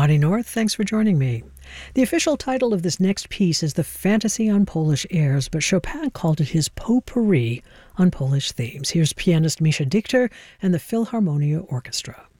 Bonnie North, thanks for joining me. The official title of this next piece is The Fantasy on Polish Airs, but Chopin called it his potpourri on Polish themes. Here's pianist Misha Dichter and the Philharmonia Orchestra.